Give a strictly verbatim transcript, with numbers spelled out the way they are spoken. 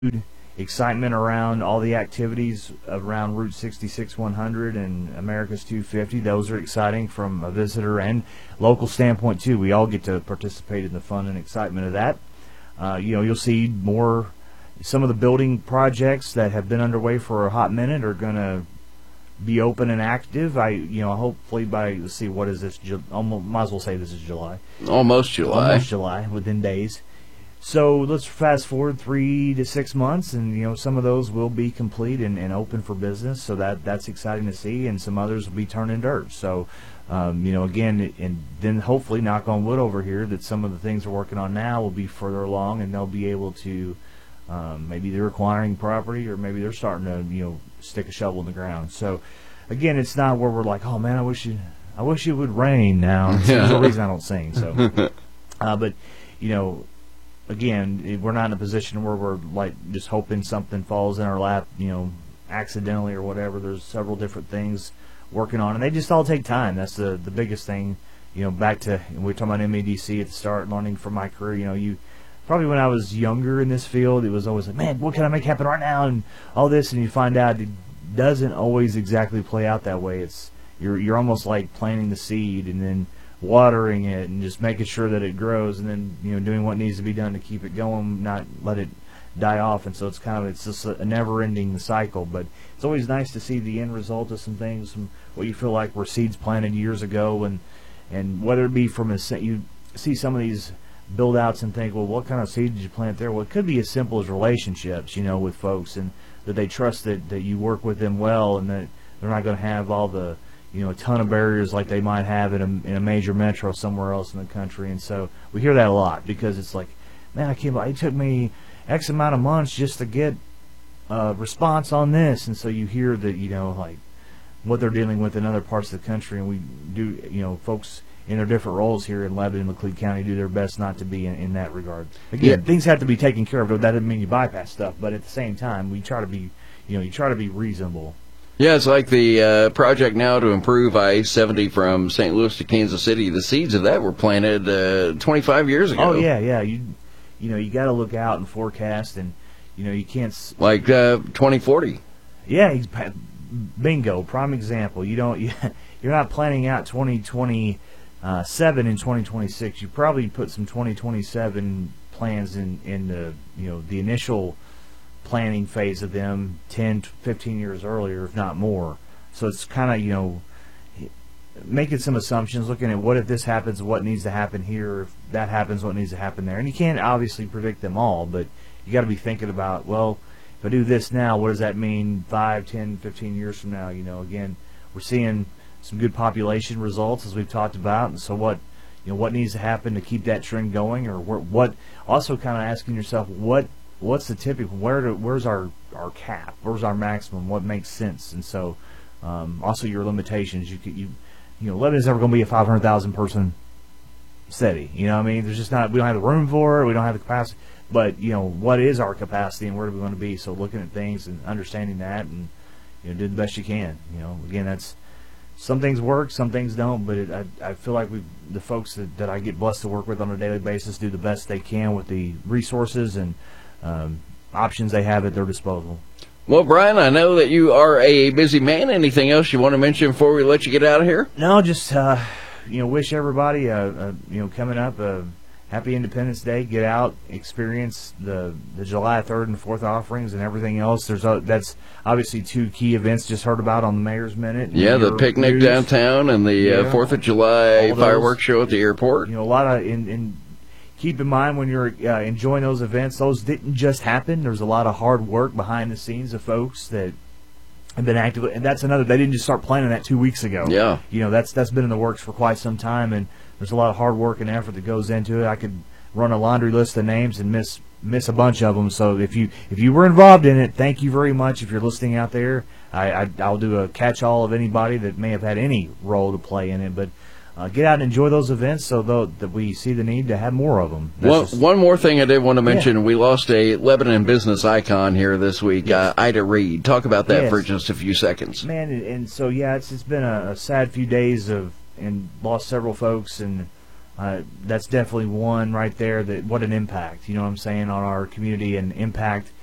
excitement around all the activities around Route sixty-six one hundred and America's two fifty. Those are exciting from a visitor and local standpoint too. We all get to participate in the fun and excitement of that. Uh, you know, you'll see more. Some of the building projects that have been underway for a hot minute are going to be open and active. I, you know, hopefully by, let's see, what is this? Ju- almost, might as well say this is July. Almost July. Almost July, within days. So let's fast forward three to six months, and you know some of those will be complete and, and open for business. So that that's exciting to see, and some others will be turning dirt. So, um, you know, again, and then hopefully, knock on wood over here, that some of the things we're working on now will be further along, and they'll be able to. Um, maybe they're acquiring property, or maybe they're starting to, you know, stick a shovel in the ground. So, again, it's not where we're like, oh man, I wish it, I wish it would rain now. There's a reason I don't sing. So, uh, but you know, again, we're not in a position where we're like just hoping something falls in our lap, you know, accidentally or whatever. There's several different things working on, and they just all take time. That's the the biggest thing. You know, back to we were talking about M A D C at the start, learning from my career. You know, you. Probably when I was younger in this field, it was always like, man, what can I make happen right now, and all this, and you find out it doesn't always exactly play out that way. It's you're you're almost like planting the seed and then watering it and just making sure that it grows, and then you know doing what needs to be done to keep it going, not let it die off. And so it's kind of it's just a never-ending cycle. But it's always nice to see the end result of some things, some what you feel like were seeds planted years ago, and and whether it be from a you see some of these build outs and think, well, what kind of seed did you plant there? Well, it could be as simple as relationships, you know, with folks, and that they trust that, that you work with them well, and that they're not going to have all the, you know, a ton of barriers like they might have in a, in a major metro somewhere else in the country. And so we hear that a lot, because it's like, man, I can't believe it took me X amount of months just to get a response on this. And so you hear that, you know, like what they're dealing with in other parts of the country, and we do, you know, folks in their different roles here in Lebanon and Macleod County do their best not to be in, in that regard. Again, yeah. Things have to be taken care of. That doesn't mean you bypass stuff, but at the same time, we try to be, you know, you try to be reasonable. Yeah, it's like the uh, project now to improve I seventy from Saint Louis to Kansas City. The seeds of that were planted uh, twenty-five years ago. Oh yeah, yeah. You, you know, you got to look out and forecast, and you know, you can't s- like uh, twenty forty. Yeah, he's, bingo, prime example. You don't, you, you're not planning out twenty twenty. Uh, seven in twenty twenty-six. You probably put some twenty twenty-seven plans in in the you know the initial planning phase of them ten, fifteen years earlier, if not more. So it's kind of you know making some assumptions, looking at what if this happens, what needs to happen here, if that happens, what needs to happen there. And you can't obviously predict them all, but you got to be thinking about, well, if I do this now, what does that mean five, ten, fifteen years from now? You know, again, we're seeing some good population results, as we've talked about, and so what you know what needs to happen to keep that trend going, or where, what also kind of asking yourself what what's the typical where do, where's our our cap, where's our maximum, what makes sense. And so um, also your limitations. You could, you you know Lebanon's never going to be a five hundred thousand person city, you know what I mean? There's just not, we don't have the room for it, we don't have the capacity, but you know what is our capacity and where do we want to be? So looking at things and understanding that, and you know do the best you can. You know again, that's some things work, some things don't, but it, I, I feel like we, the folks that, that I get blessed to work with on a daily basis, do the best they can with the resources and um, options they have at their disposal. Well, Brian, I know that you are a busy man. Anything else you want to mention before we let you get out of here? No, just uh, you know, wish everybody, uh, uh, you know, coming up, a happy Independence Day. Get out, experience the the July third and fourth offerings and everything else. There's a, that's obviously two key events just heard about on the Mayor's Minute. Yeah, the picnic news downtown and the yeah. uh, Fourth of July fireworks show at the airport. You know, a lot of in. in Keep in mind when you're uh, enjoying those events, those didn't just happen. There's a lot of hard work behind the scenes of folks that have been active, and that's another. They didn't just start planning that two weeks ago. Yeah, you know that's that's been in the works for quite some time, and there's a lot of hard work and effort that goes into it. I could run a laundry list of names and miss miss a bunch of them. So if you if you were involved in it, thank you very much. If you're listening out there, I, I I'll do a catch-all of anybody that may have had any role to play in it, but. Uh, get out and enjoy those events so that we see the need to have more of them. One, just, one more thing I did want to mention. Yeah. We lost a Lebanon business icon here this week, yes. uh, Ida Reed. Talk about that yes. for just a few seconds. Man, and, and so, yeah, it's, it's been a, a sad few days of and lost several folks, and uh, that's definitely one right there. That what an impact, you know what I'm saying, on our community and impact